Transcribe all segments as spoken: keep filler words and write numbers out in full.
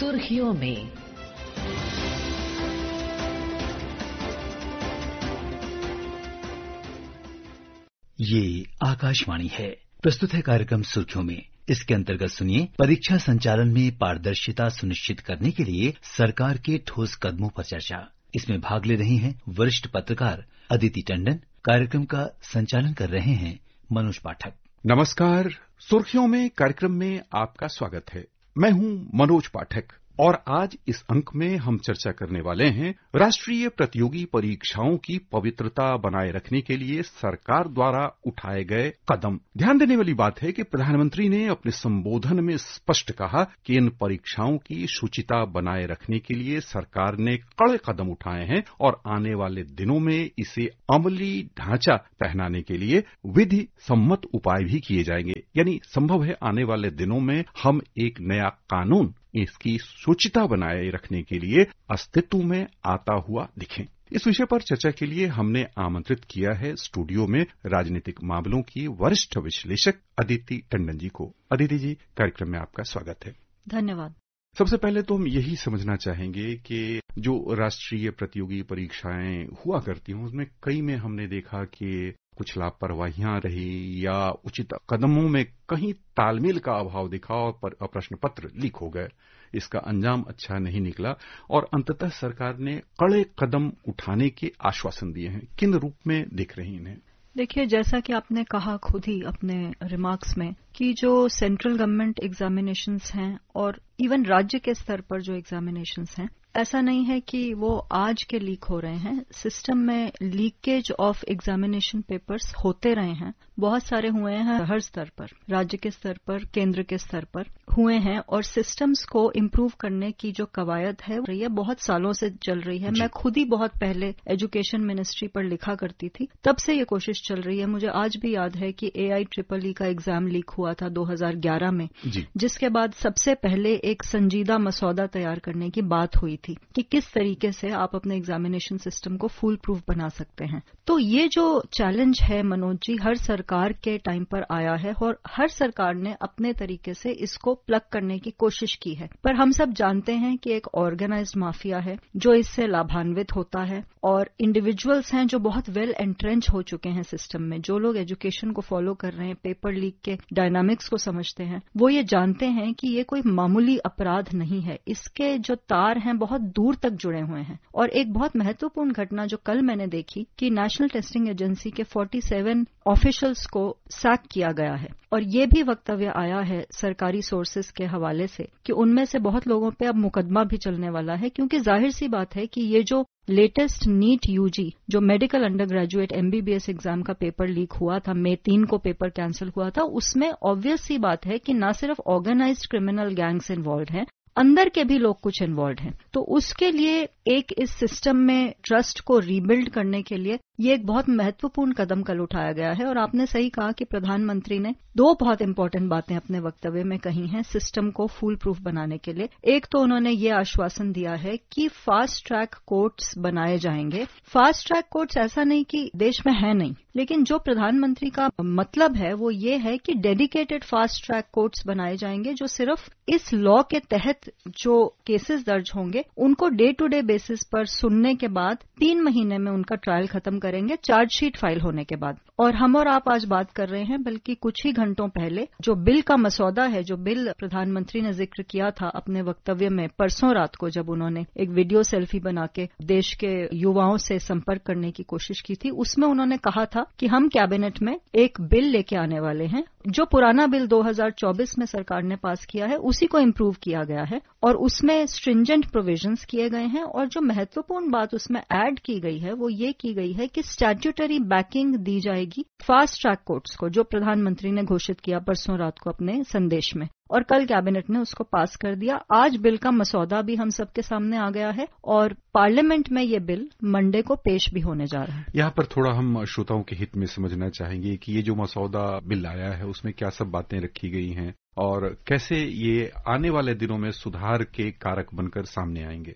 सुर्खियों में। ये आकाशवाणी है। प्रस्तुत है कार्यक्रम सुर्खियों में। इसके अंतर्गत सुनिए, परीक्षा संचालन में पारदर्शिता सुनिश्चित करने के लिए सरकार के ठोस कदमों पर चर्चा। इसमें भाग ले रही हैं वरिष्ठ पत्रकार अदिति टंडन। कार्यक्रम का संचालन कर रहे हैं मनोज पाठक। नमस्कार। सुर्खियों में कार्यक्रम में आपका स्वागत है। मैं हूं मनोज पाठक और आज इस अंक में हम चर्चा करने वाले हैं राष्ट्रीय प्रतियोगी परीक्षाओं की पवित्रता बनाए रखने के लिए सरकार द्वारा उठाए गए कदम। ध्यान देने वाली बात है कि प्रधानमंत्री ने अपने संबोधन में स्पष्ट कहा कि इन परीक्षाओं की शुचिता बनाए रखने के लिए सरकार ने कड़े कदम उठाए हैं और आने वाले दिनों में इसे अमली ढांचा पहनाने के लिए विधि सम्मत उपाय भी किए जाएंगे। यानी संभव है आने वाले दिनों में हम एक नया कानून इसकी शुचिता बनाए रखने के लिए अस्तित्व में आता हुआ दिखें। इस विषय पर चर्चा के लिए हमने आमंत्रित किया है स्टूडियो में राजनीतिक मामलों की वरिष्ठ विश्लेषक अदिति टंडन जी को। अदिति जी, कार्यक्रम में आपका स्वागत है। धन्यवाद। सबसे पहले तो हम यही समझना चाहेंगे कि जो राष्ट्रीय प्रतियोगी परीक्षाएं हुआ करती हैं उसमें कई में हमने देखा कि कुछ लापरवाहियां रही या उचित कदमों में कहीं तालमेल का अभाव दिखा और प्रश्न पत्र लीक हो गए। इसका अंजाम अच्छा नहीं निकला और अंततः सरकार ने कड़े कदम उठाने के आश्वासन दिए हैं। किन रूप में दिख रही इन्हें? देखिए, जैसा कि आपने कहा खुद ही अपने रिमार्क्स में कि जो सेंट्रल गवर्नमेंट एग्जामिनेशंस हैं और इवन राज्य के स्तर पर जो एग्जामिनेशंस हैं, ऐसा नहीं है कि वो आज के लीक हो रहे हैं। सिस्टम में लीकेज ऑफ एग्जामिनेशन पेपर्स होते रहे हैं, बहुत सारे हुए हैं हर स्तर पर, राज्य के स्तर पर, केंद्र के स्तर पर हुए हैं और सिस्टम्स को इम्प्रूव करने की जो कवायद है रही है बहुत सालों से चल रही है। मैं खुद ही बहुत पहले एजुकेशन मिनिस्ट्री पर लिखा करती थी, तब से ये कोशिश चल रही है। मुझे आज भी याद है कि ए आई ट्रिपल ई का एग्जाम लीक हुआ था दो हज़ार ग्यारह में, जिसके बाद सबसे पहले एक संजीदा मसौदा तैयार करने की बात हुई थी कि किस तरीके से आप अपने एग्जामिनेशन सिस्टम को फुल प्रूफ बना सकते हैं। तो ये जो चैलेंज है मनोज जी, हर सरकार के टाइम पर आया है और हर सरकार ने अपने तरीके से इसको प्लग करने की कोशिश की है। पर हम सब जानते हैं कि एक ऑर्गेनाइज्ड माफिया है जो इससे लाभान्वित होता है और इंडिविजुअल्स हैं जो बहुत वेल एंट्रेंच हो चुके हैं सिस्टम में। जो लोग एजुकेशन को फॉलो कर रहे हैं, पेपर लीक के डायनामिक्स को समझते हैं, वो ये जानते हैं कि ये कोई मामूली अपराध नहीं है। इसके जो तार हैं बहुत दूर तक जुड़े हुए हैं। और एक बहुत महत्वपूर्ण घटना जो कल मैंने देखी कि नेशनल टेस्टिंग एजेंसी के सैंतालीस ऑफिशियल्स को सैक किया गया है और ये भी वक्तव्य आया है सरकारी सोर्सेस के हवाले से कि उनमें से बहुत लोगों पे अब मुकदमा भी चलने वाला है, क्योंकि जाहिर सी बात है कि ये जो लेटेस्ट नीट यूजी जो medical under graduate MBBS exam का पेपर लीक हुआ था, मई तीन को पेपर कैंसिल हुआ था, उसमें ऑब्वियस सी बात है कि न सिर्फ ऑर्गेनाइज्ड क्रिमिनल गैंग्स इन्वॉल्व हैं, अंदर के भी लोग कुछ इन्वॉल्व हैं। तो उसके लिए एक इस सिस्टम में ट्रस्ट को रीबिल्ड करने के लिए ये एक बहुत महत्वपूर्ण कदम कल उठाया गया है। और आपने सही कहा कि प्रधानमंत्री ने दो बहुत इंपॉर्टेंट बातें अपने वक्तव्य में कही हैं सिस्टम को फुल प्रूफ बनाने के लिए। एक तो उन्होंने ये आश्वासन दिया है कि फास्ट ट्रैक कोर्ट्स बनाए जाएंगे। फास्ट ट्रैक कोर्ट्स ऐसा नहीं कि देश में है नहीं, लेकिन जो प्रधानमंत्री का मतलब है वो ये है कि डेडिकेटेड फास्ट ट्रैक कोर्ट्स बनाए जाएंगे जो सिर्फ इस लॉ के तहत जो केसेस दर्ज होंगे उनको डे टू डे बेसिस पर सुनने के बाद तीन महीने में उनका ट्रायल खत्म करेंगे, चार्जशीट फाइल होने के बाद। और हम और आप आज बात कर रहे हैं बल्कि कुछ ही घंटों पहले जो बिल का मसौदा है, जो बिल प्रधानमंत्री ने जिक्र किया था अपने वक्तव्य में परसों रात को, जब उन्होंने एक वीडियो सेल्फी बना के देश के युवाओं से संपर्क करने की कोशिश की थी, उसमें उन्होंने कहा था कि हम कैबिनेट में एक बिल लेके आने वाले हैं। जो पुराना बिल दो हज़ार चौबीस में सरकार ने पास किया है उसी को इम्प्रूव किया गया है और उसमें स्ट्रिंजेंट प्रोविजंस किए गए हैं। और जो महत्वपूर्ण बात उसमें ऐड की गई है वो ये की गई है कि स्टैट्यूटरी बैकिंग दी जाएगी फास्ट ट्रैक कोर्ट्स को, जो प्रधानमंत्री ने घोषित किया परसों रात को अपने संदेश में, और कल कैबिनेट ने उसको पास कर दिया। आज बिल का मसौदा भी हम सबके सामने आ गया है और पार्लियामेंट में ये बिल मंडे को पेश भी होने जा रहा है। यहाँ पर थोड़ा हम श्रोताओं के हित में समझना चाहेंगे कि ये जो मसौदा बिल आया है उसमें क्या सब बातें रखी गई हैं और कैसे ये आने वाले दिनों में सुधार के कारक बनकर सामने आएंगे।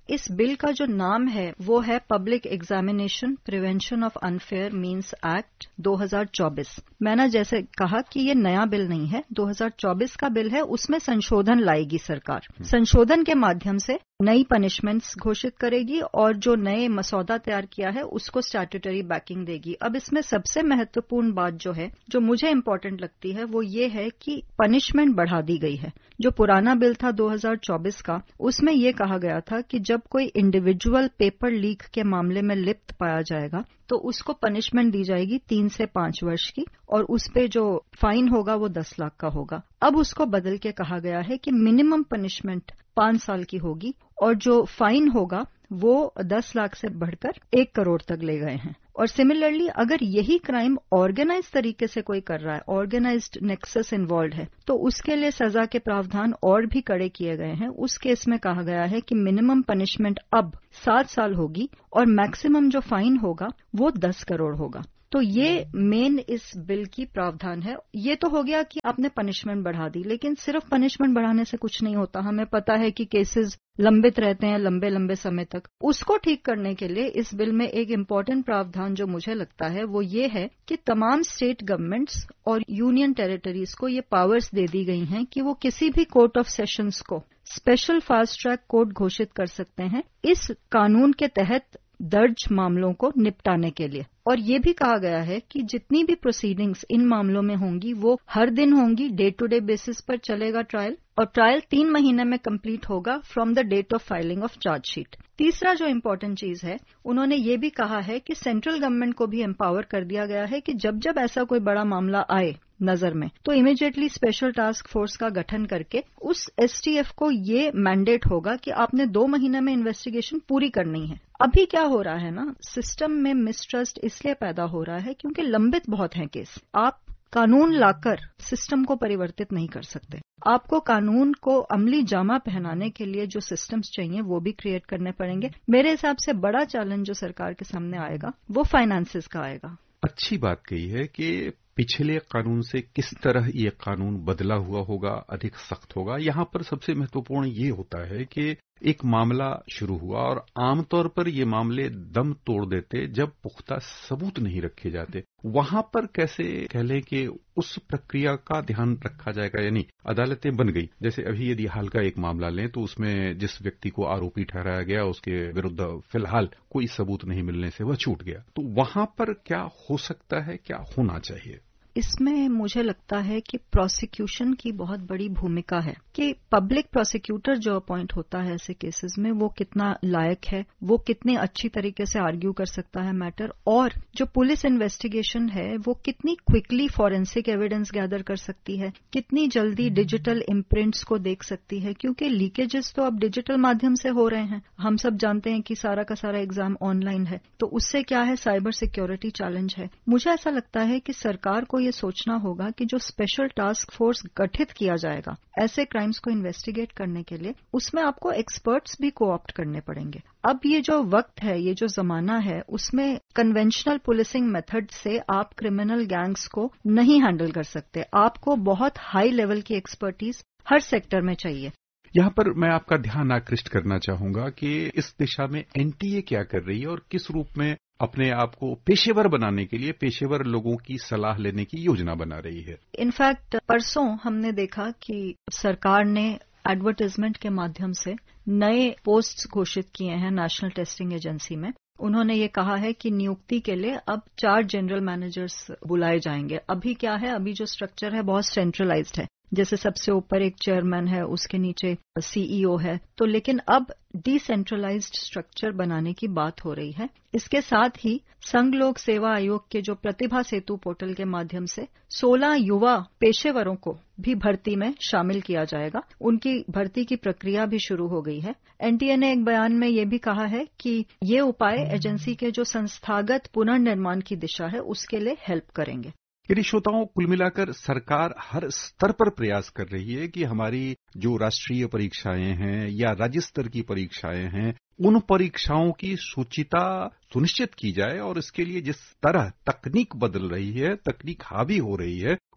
इस बिल का जो नाम है वो है public examination prevention of unfair means act दो हज़ार चौबीस। मैंने जैसे कहा कि ये नया बिल नहीं है, दो हज़ार चौबीस का बिल है, उसमें संशोधन लाएगी सरकार। संशोधन के माध्यम से नई पनिशमेंट्स घोषित करेगी और जो नए मसौदा तैयार किया है उसको स्टैट्यूटरी बैकिंग देगी। अब इसमें सबसे महत्वपूर्ण बात जो है, जो मुझे इम्पोर्टेंट लगती है, वो ये है कि पनिशमेंट बढ़ा दी गई है। जो पुराना बिल था दो हज़ार चौबीस का, उसमें ये कहा गया था कि जब कोई इंडिविजुअल पेपर लीक के मामले में लिप्त पाया जाएगा तो उसको पनिशमेंट दी जाएगी तीन से पांच वर्ष की और उस पे जो फाइन होगा वो दस लाख का होगा। अब उसको बदल के कहा गया है कि मिनिमम पनिशमेंट पांच साल की होगी और जो फाइन होगा वो दस लाख से बढ़कर एक करोड़ तक ले गए हैं। और सिमिलरली अगर यही क्राइम ऑर्गेनाइज तरीके से कोई कर रहा है, ऑर्गेनाइज्ड नेक्सस इन्वॉल्व है, तो उसके लिए सजा के प्रावधान और भी कड़े किए गए हैं। उस केस में कहा गया है कि मिनिमम पनिशमेंट अब सात साल होगी और मैक्सिमम जो फाइन होगा वो दस करोड़ होगा। तो ये मेन इस बिल की प्रावधान है। ये तो हो गया कि आपने पनिशमेंट बढ़ा दी, लेकिन सिर्फ पनिशमेंट बढ़ाने से कुछ नहीं होता। हमें पता है कि केसेस लंबित रहते हैं लंबे लंबे समय तक। उसको ठीक करने के लिए इस बिल में एक इम्पॉर्टेंट प्रावधान जो मुझे लगता है वो ये है कि तमाम स्टेट गवर्नमेंट्स और यूनियन टेरिटरीज को ये पावर्स दे दी गई हैं कि वो किसी भी कोर्ट ऑफ सेशंस को स्पेशल फास्ट ट्रैक कोर्ट घोषित कर सकते हैं इस कानून के तहत दर्ज मामलों को निपटाने के लिए। और ये भी कहा गया है कि जितनी भी प्रोसीडिंग्स इन मामलों में होंगी वो हर दिन होंगी, डे टू डे बेसिस पर चलेगा ट्रायल, और ट्रायल तीन महीने में कंप्लीट होगा from the date of filing of chargesheet. तीसरा जो इम्पोर्टेंट चीज है, उन्होंने ये भी कहा है कि सेंट्रल गवर्नमेंट को भी एम्पावर कर दिया गया है कि जब जब ऐसा कोई बड़ा मामला आए नजर में तो इमीडिएटली स्पेशल टास्क फोर्स का गठन करके उस एसटीएफ को ये मैंडेट होगा कि आपने दो महीने में इन्वेस्टिगेशन पूरी करनी है। अभी क्या हो रहा है ना, सिस्टम में मिसट्रस्ट इसलिए पैदा हो रहा है क्योंकि लंबित बहुत हैं केस। आप कानून लाकर सिस्टम को परिवर्तित नहीं कर सकते। आपको कानून को अमली जामा पहनाने के लिए जो सिस्टम्स चाहिए वो भी क्रिएट करने पड़ेंगे। मेरे हिसाब से बड़ा चैलेंज जो सरकार के सामने आएगा वो फाइनेंसेस का आएगा। अच्छी बात कही है कि पिछले कानून से किस तरह ये कानून बदला हुआ होगा, अधिक सख्त होगा। यहाँ पर सबसे महत्वपूर्ण ये होता है कि एक मामला शुरू हुआ और आमतौर पर ये मामले दम तोड़ देते जब पुख्ता सबूत नहीं रखे जाते। वहां पर कैसे कह लें कि उस प्रक्रिया का ध्यान रखा जाएगा, यानी अदालतें बन गई। जैसे अभी यदि हाल का एक मामला लें तो उसमें जिस व्यक्ति को आरोपी ठहराया गया उसके विरुद्ध फिलहाल कोई सबूत नहीं मिलने से वह छूट गया। तो वहां पर क्या हो सकता है, क्या होना चाहिए? इसमें मुझे लगता है कि प्रोसिक्यूशन की बहुत बड़ी भूमिका है कि पब्लिक प्रोसिक्यूटर जो अपॉइंट होता है ऐसे केसेस में वो कितना लायक है, वो कितने अच्छी तरीके से आर्ग्यू कर सकता है मैटर, और जो पुलिस इन्वेस्टिगेशन है वो कितनी क्विकली फॉरेंसिक एविडेंस गैदर कर सकती है, कितनी जल्दी डिजिटल इम्प्रिंट्स को देख सकती है। क्योंकि लीकेजेस तो अब डिजिटल माध्यम से हो रहे हैं। हम सब जानते हैं कि सारा का सारा एग्जाम ऑनलाइन है, तो उससे क्या है, साइबर सिक्योरिटी चैलेंज है। मुझे ऐसा लगता है कि सरकार को ये सोचना होगा कि जो स्पेशल टास्क फोर्स गठित किया जाएगा ऐसे क्राइम्स को इन्वेस्टिगेट करने के लिए, उसमें आपको एक्सपर्ट्स भी कोऑप्ट करने पड़ेंगे। अब ये जो वक्त है, ये जो जमाना है, उसमें कन्वेंशनल पुलिसिंग मेथड से आप क्रिमिनल गैंग्स को नहीं हैंडल कर सकते। आपको बहुत हाई लेवल की एक्सपर्टीज हर सेक्टर में चाहिए। यहाँ पर मैं आपका ध्यान आकृष्ट करना चाहूंगा कि इस दिशा में एनटीए क्या कर रही है और किस रूप में अपने आप को पेशेवर बनाने के लिए पेशेवर लोगों की सलाह लेने की योजना बना रही है। इनफैक्ट परसों हमने देखा कि सरकार ने एडवर्टाइजमेंट के माध्यम से नए पोस्ट्स घोषित किए हैं नेशनल टेस्टिंग एजेंसी में। उन्होंने ये कहा है कि नियुक्ति के लिए अब चार जनरल मैनेजर्स बुलाए जाएंगे। अभी क्या है, अभी जो स्ट्रक्चर है बहुत सेंट्रलाइज्ड है। जैसे सबसे ऊपर एक चेयरमैन है, उसके नीचे सीईओ है, तो लेकिन अब डिसेंट्रलाइज्ड स्ट्रक्चर बनाने की बात हो रही है। इसके साथ ही संघ लोक सेवा आयोग के जो प्रतिभा सेतु पोर्टल के माध्यम से सोलह युवा पेशेवरों को भी भर्ती में शामिल किया जाएगा। उनकी भर्ती की प्रक्रिया भी शुरू हो गई है। एनटीए ने एक बयान में ये भी कहा है कि ये उपाय एजेंसी के जो संस्थागत पुनर्निर्माण की दिशा है उसके लिए हेल्प करेंगे। यदि श्रोताओं, कुल मिलाकर सरकार हर स्तर पर प्रयास कर रही है कि हमारी जो राष्ट्रीय परीक्षाएं हैं या राज्य स्तर की परीक्षाएं हैं, उन परीक्षाओं की शुचिता सुनिश्चित की जाए और इसके लिए जिस तरह तकनीक बदल रही है, तकनीक हावी हो रही है,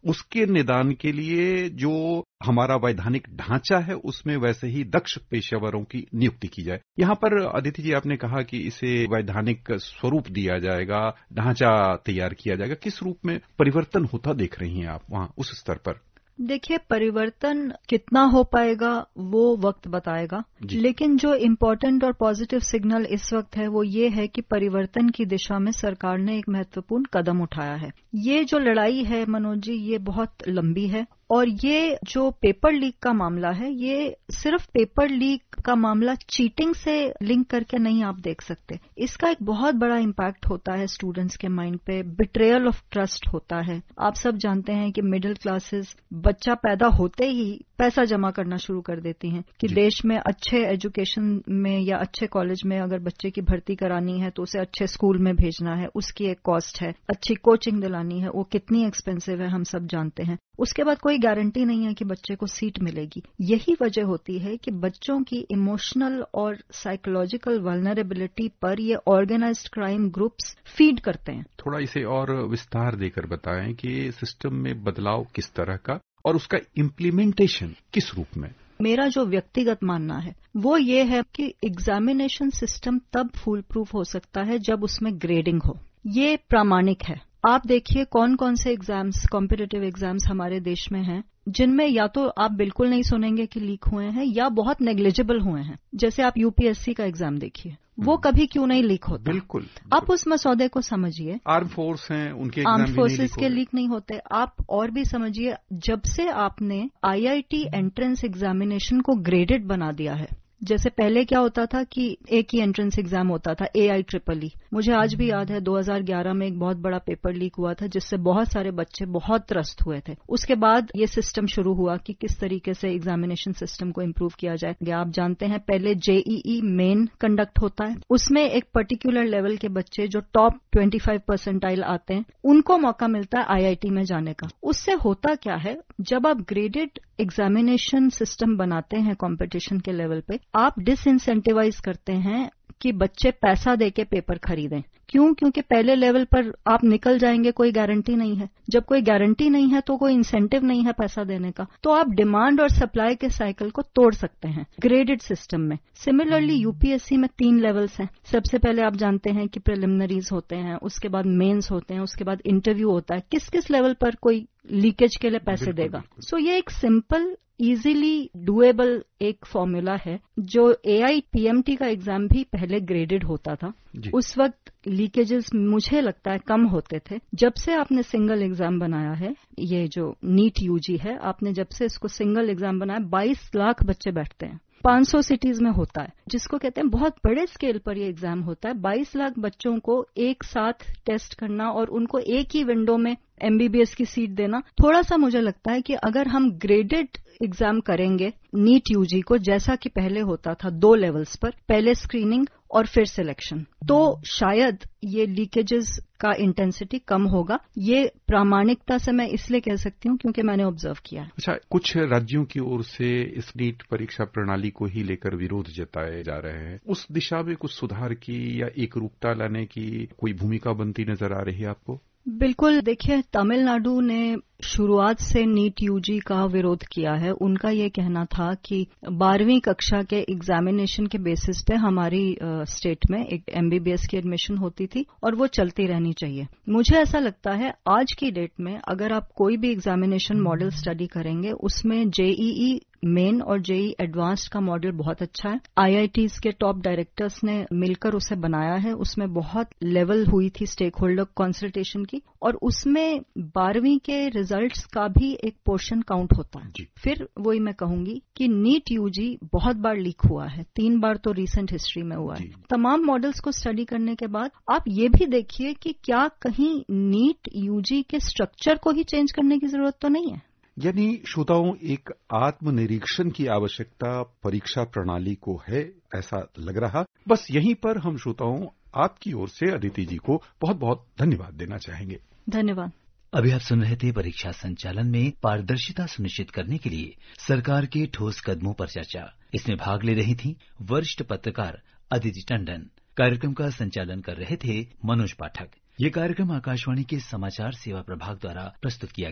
उसके निदान के लिए जो हमारा वैधानिक ढांचा है उसमें वैसे ही दक्ष पेशेवरों की नियुक्ति की जाए। यहाँ पर अदिति जी आपने कहा कि इसे वैधानिक स्वरूप दिया जाएगा, ढांचा तैयार किया जाएगा। किस रूप में परिवर्तन होता देख रही हैं आप वहां उस स्तर पर? देखिए, परिवर्तन कितना हो पाएगा वो वक्त बताएगा, लेकिन जो इम्पोर्टेंट और पॉजिटिव सिग्नल इस वक्त है वो ये है कि परिवर्तन की दिशा में सरकार ने एक महत्वपूर्ण कदम उठाया है। ये जो लड़ाई है मनोज जी, ये बहुत लंबी है और ये जो पेपर लीक का मामला है, ये सिर्फ पेपर लीक का मामला चीटिंग से लिंक करके नहीं आप देख सकते। इसका एक बहुत बड़ा इम्पैक्ट होता है स्टूडेंट्स के माइंड पे, बिट्रेयल ऑफ ट्रस्ट होता है। आप सब जानते हैं कि मिडिल क्लासेस बच्चा पैदा होते ही पैसा जमा करना शुरू कर देती हैं कि देश में अच्छे एजुकेशन में या अच्छे कॉलेज में अगर बच्चे की भर्ती करानी है तो उसे अच्छे स्कूल में भेजना है, उसकी एक कॉस्ट है। अच्छी कोचिंग दिलानी है, वो कितनी एक्सपेंसिव है हम सब जानते हैं। उसके बाद कोई गारंटी नहीं है कि बच्चे को सीट मिलेगी। यही वजह होती है कि बच्चों की इमोशनल और साइकोलॉजिकल वल्नरेबिलिटी पर ये ऑर्गेनाइज्ड क्राइम ग्रुप्स फीड करते हैं। थोड़ा इसे और विस्तार देकर बताएं कि सिस्टम में बदलाव किस तरह का और उसका इम्प्लीमेंटेशन किस रूप में। मेरा जो व्यक्तिगत मानना है वो ये है कि एग्जामिनेशन सिस्टम तब फूल प्रूफ हो सकता है जब उसमें ग्रेडिंग हो। ये प्रामाणिक है। आप देखिए कौन कौन से एग्जाम्स, कॉम्पिटिटिव एग्जाम्स हमारे देश में हैं जिनमें या तो आप बिल्कुल नहीं सुनेंगे कि लीक हुए हैं या बहुत नेग्लिजिबल हुए हैं। जैसे आप यूपीएससी का एग्जाम देखिए, वो कभी क्यों नहीं लीक होता। बिल्कुल, बिल्कुल। आप उस मसौदे को समझिए। आर्म फोर्स हैं, उनके एग्जाम आर्म फोर्सेस के लीक नहीं होते। आप और भी समझिए, जब से आपने आईआईटी एंट्रेंस एग्जामिनेशन को ग्रेडेड बना दिया है। जैसे पहले क्या होता था कि एक ही एंट्रेंस एग्जाम होता था, ए आई ट्रिपल ई। मुझे आज भी याद है दो हज़ार ग्यारह में एक बहुत बड़ा पेपर लीक हुआ था जिससे बहुत सारे बच्चे बहुत त्रस्त हुए थे। उसके बाद ये सिस्टम शुरू हुआ कि किस तरीके से एग्जामिनेशन सिस्टम को इम्प्रूव किया जाए। आप जानते हैं पहले जेईई मेन कंडक्ट होता है, उसमें एक पर्टिकुलर लेवल के बच्चे जो टॉप पच्चीस परसेंटाइल आते हैं उनको मौका मिलता है आईआईटी में जाने का। उससे होता क्या है, जब आप ग्रेडेड एग्जामिनेशन सिस्टम बनाते हैं कंपटीशन के लेवल पे, आप डिसइंसेंटिवाइज करते हैं कि बच्चे पैसा देके पेपर खरीदें। क्यों? क्योंकि पहले लेवल पर आप निकल जाएंगे, कोई गारंटी नहीं है। जब कोई गारंटी नहीं है तो कोई इंसेंटिव नहीं है पैसा देने का, तो आप डिमांड और सप्लाई के साइकिल को तोड़ सकते हैं ग्रेडेड सिस्टम में। सिमिलरली यूपीएससी में तीन लेवल्स हैं। सबसे पहले आप जानते हैं कि प्रिलिमिनरीज होते हैं, उसके बाद मेंस होते हैं, उसके बाद इंटरव्यू होता है। किस किस लेवल पर कोई लीकेज के लिए पैसे देगा। सो so, ये एक सिंपल इजीली डुएबल एक फॉर्मूला है। जो एआईपीएमटी का एग्जाम भी पहले ग्रेडेड होता था, उस वक्त लीकेजेस मुझे लगता है कम होते थे। जब से आपने सिंगल एग्जाम बनाया है, ये जो नीट यूजी है, आपने जब से इसको सिंगल एग्जाम बनाया, बाईस लाख बच्चे बैठते हैं, पाँच सौ सिटीज में होता है, जिसको कहते हैं बहुत बड़े स्केल पर ये एग्जाम होता है। बाईस लाख बच्चों को एक साथ टेस्ट करना और उनको एक ही विंडो में एमबीबीएस की सीट देना, थोड़ा सा मुझे लगता है कि अगर हम ग्रेडेड एग्जाम करेंगे नीट यूजी को, जैसा कि पहले होता था दो लेवल्स पर, पहले स्क्रीनिंग और फिर सिलेक्शन, तो शायद ये लीकेजेस का इंटेंसिटी कम होगा। ये प्रामाणिकता से मैं इसलिए कह सकती हूँ क्योंकि मैंने ऑब्जर्व किया है। अच्छा, कुछ राज्यों की ओर से इस नीट परीक्षा प्रणाली को ही लेकर विरोध जताए जा रहे हैं। उस दिशा में कुछ सुधार की या एकरूपता लाने की कोई भूमिका बनती नजर आ रही है आपको? बिल्कुल। देखिए, तमिलनाडु ने शुरुआत से नीट यूजी का विरोध किया है। उनका ये कहना था कि बारहवीं कक्षा के एग्जामिनेशन के बेसिस पे हमारी स्टेट में एक एमबीबीएस की एडमिशन होती थी और वो चलती रहनी चाहिए। मुझे ऐसा लगता है आज की डेट में अगर आप कोई भी एग्जामिनेशन मॉडल स्टडी करेंगे, उसमें जेईई मेन और जेई एडवांस्ड का मॉडल बहुत अच्छा है। आईआईटीज के टॉप डायरेक्टर्स ने मिलकर उसे बनाया है। उसमें बहुत लेवल हुई थी स्टेक होल्डर कंसल्टेशन की, और उसमें बारहवीं के रिजल्ट्स का भी एक पोर्शन काउंट होता है। फिर वही मैं कहूंगी कि नीट यूजी बहुत बार लीक हुआ है, तीन बार तो रिसेंट हिस्ट्री में हुआ है। तमाम मॉडल्स को स्टडी करने के बाद आप ये भी देखिए कि क्या कहीं नीट यूजी के स्ट्रक्चर को ही चेंज करने की जरूरत तो नहीं है। यानी श्रोताओं, एक आत्मनिरीक्षण की आवश्यकता परीक्षा प्रणाली को है, ऐसा लग रहा। बस यहीं पर हम श्रोताओं आपकी ओर से अदिति जी को बहुत बहुत धन्यवाद देना चाहेंगे। धन्यवाद। अभी आप सुन रहे थे परीक्षा संचालन में पारदर्शिता सुनिश्चित करने के लिए सरकार के ठोस कदमों पर चर्चा। इसमें भाग ले रही थी वरिष्ठ पत्रकार अदिति टंडन। कार्यक्रम का संचालन कर रहे थे मनोज पाठक। ये कार्यक्रम आकाशवाणी के समाचार सेवा प्रभाग द्वारा प्रस्तुत किया गया।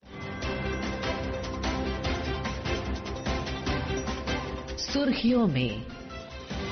सुर्खियों में